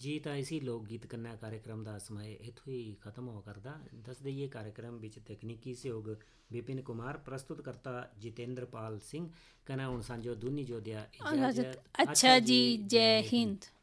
ਜੀ ਤਾਂ ਇਸੀ ਲੋਕ ਗੀਤ ਕੰਨਿਆ कार्यक्रम ਦਾ ਸਮਾਂ ਇੱਥੋਂ ਹੀ ਖਤਮ ਹੋ ਕਰਦਾ। ਦੱਸ ਦਈਏ कार्यक्रम ਵਿੱਚ ਤਕਨੀਕੀ ਸਹਿਯੋਗ ਵਿਪਿਨ ਕੁਮਾਰ, ਪ੍ਰਸਤੁਤਕਰਤਾ जितेंद्रपाल सिंह। कहना ਹੁਣ ਸਾਂਝੋ ਦੁਨੀ ਜੋ ਦਿਆ इजाज़त। इजाज़त। अच्छा जी, जय हिंद।